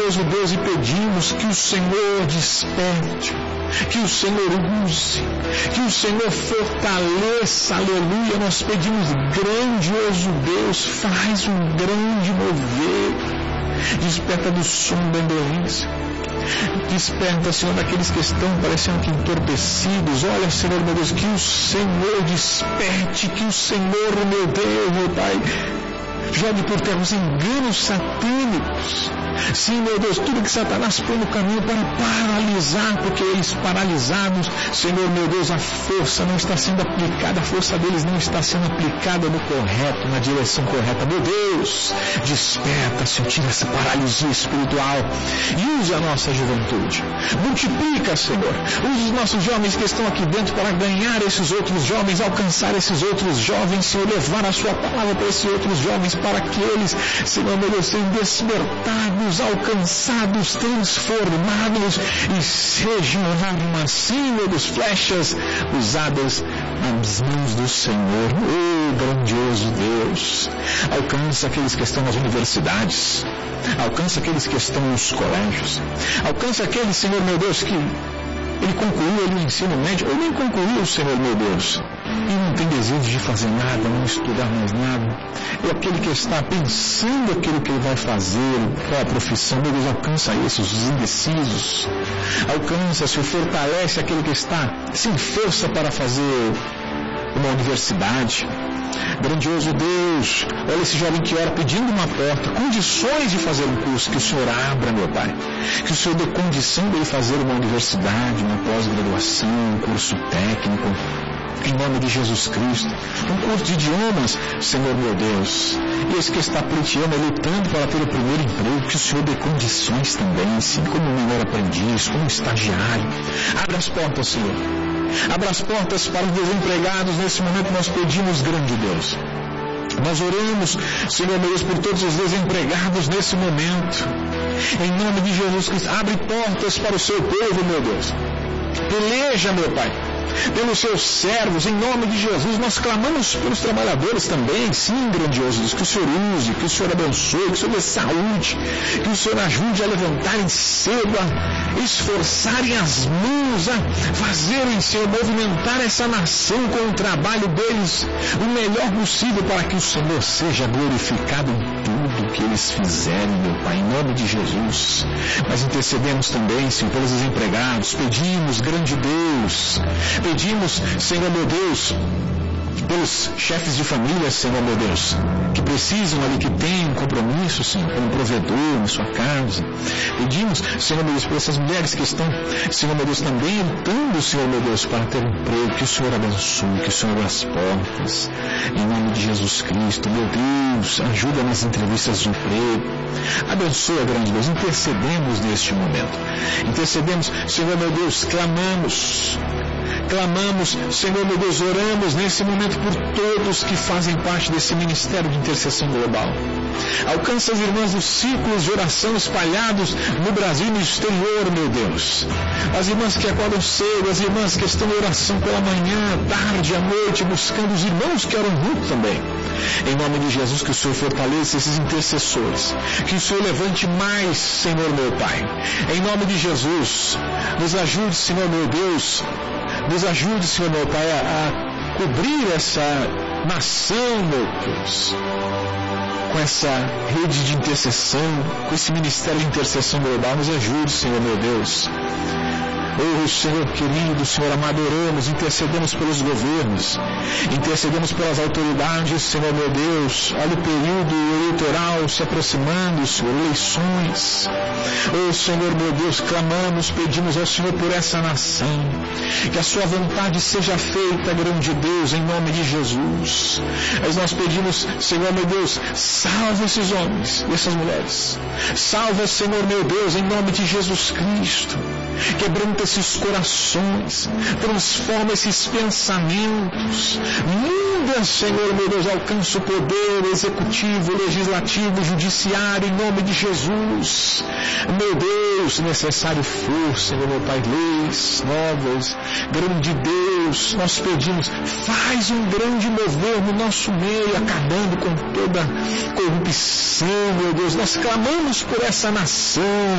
grandioso Deus, e pedimos que o Senhor desperte, que o Senhor use, que o Senhor fortaleça, aleluia. Nós pedimos, grandioso Deus, faz um grande mover, desperta do sono da indolência, desperta, Senhor, daqueles que estão parecendo que entorpecidos. Olha, Senhor, meu Deus, que o Senhor desperte, que o Senhor, meu Deus, meu Pai, jogue por terra os enganos satânicos. Sim, meu Deus, tudo que Satanás põe no caminho para paralisar, porque eles paralisados, Senhor, meu Deus, a força não está sendo aplicada, a força deles não está sendo aplicada no correto, na direção correta. Meu Deus, desperta, Senhor, tira essa paralisia espiritual e use a nossa juventude. Multiplica, Senhor, use os nossos jovens que estão aqui dentro para ganhar esses outros jovens, alcançar esses outros jovens, Senhor, levar a sua palavra para esses outros jovens, para que eles, Senhor, meu Deus, sejam despertados, alcançados, transformados e sejam assim, meu Deus, flechas usadas nas mãos do Senhor. Oh, grandioso Deus, alcança aqueles que estão nas universidades, alcança aqueles que estão nos colégios, alcança aqueles, Senhor, meu Deus, que ele concluiu ali o ensino médio, ou nem concluiu, Senhor, meu Deus, e não tem desejo de fazer nada, não estudar mais nada. É aquele que está pensando aquilo que ele vai fazer, qual a profissão. Meu Deus, alcança esses, os indecisos. Alcança, Senhor, fortalece aquele que está sem força para fazer uma universidade. Grandioso Deus, olha esse jovem que ora pedindo uma porta, condições de fazer um curso, que o Senhor abra, meu Pai, que o Senhor dê condição de ele fazer uma universidade, uma pós-graduação, um curso técnico, em nome de Jesus Cristo, um curso de idiomas, Senhor, meu Deus. E esse que está pleiteando, lutando para ter o primeiro emprego, que o Senhor dê condições também, assim como um menor aprendiz, como um estagiário. Abra as portas, Senhor. Abra as portas para os desempregados. Nesse momento nós pedimos, grande Deus. Nós oramos, Senhor, meu Deus, por todos os desempregados nesse momento. Em nome de Jesus Cristo, abre portas para o seu povo, meu Deus. Peleja, meu Pai, pelos seus servos, em nome de Jesus. Nós clamamos pelos trabalhadores também, sim, grandioso Deus, que o Senhor use, que o Senhor abençoe, que o Senhor dê saúde, que o Senhor ajude a levantarem cedo, a esforçarem as mãos, a fazerem, Senhor, movimentar essa nação com o trabalho deles o melhor possível, para que o Senhor seja glorificado em tudo que eles fizerem, meu Pai, em nome de Jesus. Nós intercedemos também, Senhor, pelos desempregados, pedimos, grande Deus, pedimos, Senhor, meu Deus, pelos chefes de família, Senhor, meu Deus, que precisam ali, que têm um compromisso, Senhor, como provedor na sua casa. Pedimos, Senhor, meu Deus, por essas mulheres que estão, Senhor, meu Deus, também lutando, Senhor, meu Deus, para ter um emprego, que o Senhor abençoe, que o Senhor abra as portas, em nome de Jesus Cristo. Meu Deus, ajuda nas entrevistas de emprego, abençoa, grande Deus. Intercedemos neste momento, intercedemos, Senhor, meu Deus, clamamos, Senhor, meu Deus, oramos nesse momento por todos que fazem parte desse ministério de intercessão global. Alcança as irmãs dos círculos de oração espalhados no Brasil e no exterior, meu Deus. As irmãs que acordam cedo, as irmãs que estão em oração pela manhã, tarde, à noite, buscando os irmãos que oram junto também. Em nome de Jesus, que o Senhor fortaleça esses intercessores, que o Senhor levante mais, Senhor, meu Pai. Em nome de Jesus, nos ajude, Senhor, meu Deus, nos ajude, Senhor, meu Pai, a cobrir essa nação, meu Deus, com essa rede de intercessão, com esse ministério de intercessão global. Nos ajude, Senhor, meu Deus. Oh, Senhor querido, Senhor amado, oramos, intercedemos pelos governos, intercedemos pelas autoridades, Senhor meu Deus. Olha o período eleitoral se aproximando, Senhor, eleições. Oh, Senhor meu Deus, clamamos, pedimos ao Senhor por essa nação, que a sua vontade seja feita, grande Deus, em nome de Jesus. Mas nós pedimos, Senhor meu Deus, salva esses homens e essas mulheres. Salva, Senhor meu Deus, em nome de Jesus Cristo. Quebranta esses corações, transforma esses pensamentos, muda, Senhor meu Deus, alcança o poder executivo, legislativo, judiciário, em nome de Jesus. Meu Deus, necessário força, meu Pai, leis novas, grande Deus, nós pedimos, faz um grande mover no nosso meio, acabando com toda corrupção, meu Deus. Nós clamamos por essa nação,